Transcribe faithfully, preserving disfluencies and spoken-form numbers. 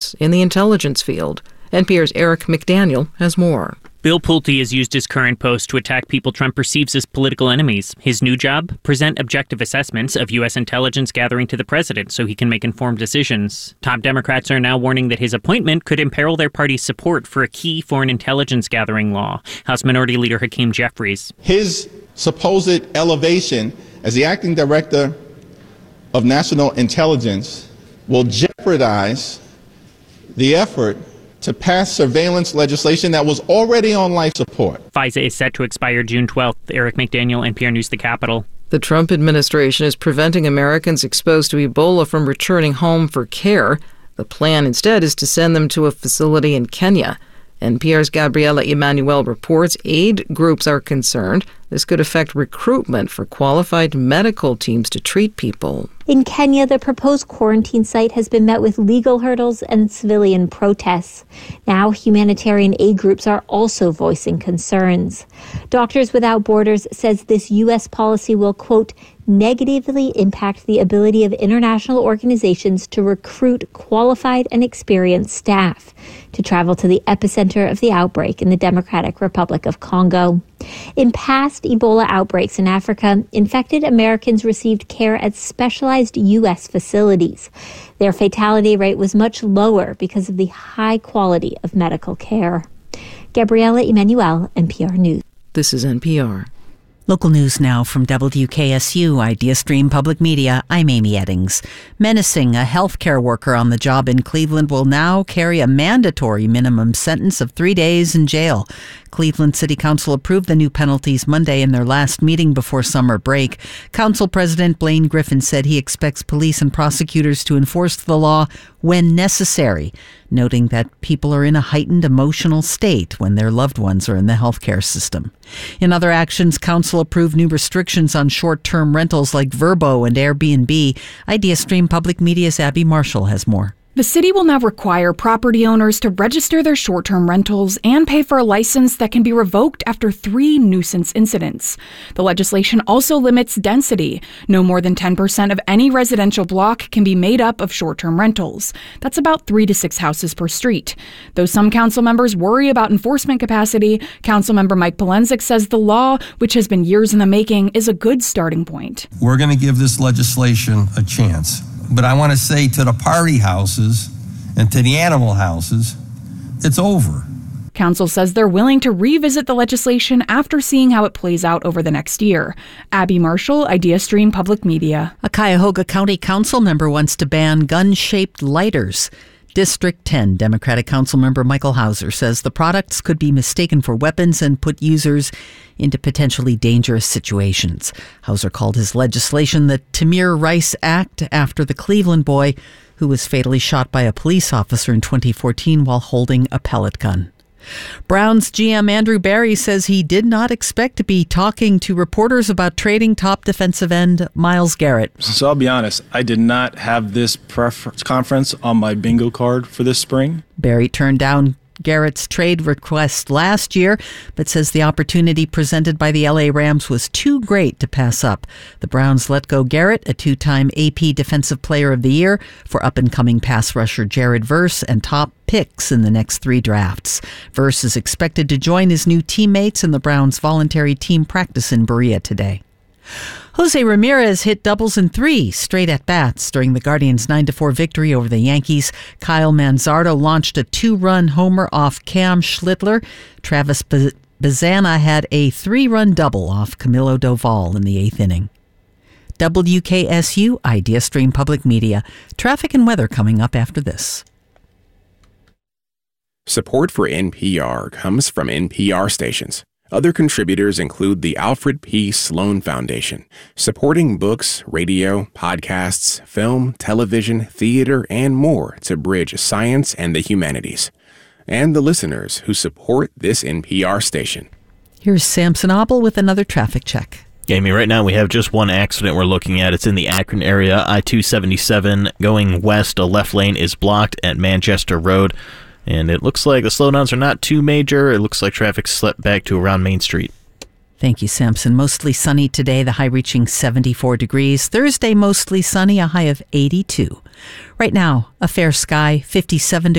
experts in the intelligence field. N P R's Eric McDaniel has more. Bill Pulte has used his current post to attack people Trump perceives as political enemies. His new job? Present objective assessments of U S intelligence gathering to the president so he can make informed decisions. Top Democrats are now warning that his appointment could imperil their party's support for a key foreign intelligence gathering law. House Minority Leader Hakeem Jeffries. His supposed elevation as the acting director of national intelligence will jeopardize the effort to pass surveillance legislation that was already on life support. FISA is set to expire June twelfth. Eric McDaniel, N P R News, The Capitol. The Trump administration is preventing Americans exposed to Ebola from returning home for care. The plan instead is to send them to a facility in Kenya. N P R's Gabriela Emanuel reports aid groups are concerned this could affect recruitment for qualified medical teams to treat people. In Kenya, the proposed quarantine site has been met with legal hurdles and civilian protests. Now, humanitarian aid groups are also voicing concerns. Doctors Without Borders says this U S policy will, quote, negatively impact the ability of international organizations to recruit qualified and experienced staff to travel to the epicenter of the outbreak in the Democratic Republic of Congo. In past Ebola outbreaks in Africa, infected Americans received care at specialized U S facilities. Their fatality rate was much lower because of the high quality of medical care. Gabriela Emanuel, N P R News. This is N P R. Local news now from W K S U IdeaStream Public Media. I'm Amy Eddings. Menacing a healthcare worker on the job in Cleveland will now carry a mandatory minimum sentence of three days in jail. Cleveland City Council approved the new penalties Monday in their last meeting before summer break. Council President Blaine Griffin said he expects police and prosecutors to enforce the law when necessary, noting that people are in a heightened emotional state when their loved ones are in the healthcare system. In other actions, Council approved new restrictions on short-term rentals like Vrbo and Airbnb. IdeaStream Public Media's Abby Marshall has more. The city will now require property owners to register their short-term rentals and pay for a license that can be revoked after three nuisance incidents. The legislation also limits density. No more than ten percent of any residential block can be made up of short-term rentals. That's about three to six houses per street. Though some council members worry about enforcement capacity, Councilmember Mike Polensek says the law, which has been years in the making, is a good starting point. We're going to give this legislation a chance. But I want to say to the party houses and to the animal houses, it's over. Council says they're willing to revisit the legislation after seeing how it plays out over the next year. Abby Marshall, IdeaStream Public Media. A Cuyahoga County Council member wants to ban gun-shaped lighters. District ten Democratic Councilmember Michael Hauser says the products could be mistaken for weapons and put users into potentially dangerous situations. Hauser called his legislation the Tamir Rice Act after the Cleveland boy who was fatally shot by a police officer in twenty fourteen while holding a pellet gun. Browns G M Andrew Barry says he did not expect to be talking to reporters about trading top defensive end Myles Garrett. So I'll be honest, I did not have this press conference on my bingo card for this spring. Barry turned down Garrett's trade request last year, but says the opportunity presented by the L A Rams was too great to pass up. The Browns let go Garrett, a two-time A P Defensive Player of the Year, for up-and-coming pass rusher Jared Verse and top picks in the next three drafts. Verse is expected to join his new teammates in the Browns' voluntary team practice in Berea today. Jose Ramirez hit doubles in three straight at-bats during the Guardians' nine to four victory over the Yankees. Kyle Manzardo launched a two-run homer off Cam Schlittler. Travis Bazana had a three-run double off Camilo Doval in the eighth inning. W K S U IdeaStream Public Media. Traffic and weather coming up after this. Support for N P R comes from N P R stations. Other contributors include the Alfred P. Sloan Foundation, supporting books, radio, podcasts, film, television, theater, and more to bridge science and the humanities. And the listeners who support this N P R station. Here's Samson Abel with another traffic check. Amy, right now we have just one accident we're looking at. It's in the Akron area. I two seventy-seven going west, a left lane is blocked at Manchester Road. And it looks like the slowdowns are not too major. It looks like traffic slipped back to around Main Street. Thank you, Samson. Mostly sunny today, the high reaching seventy-four degrees. Thursday, mostly sunny, a high of eighty-two. Right now, a fair sky, fifty-seven degrees.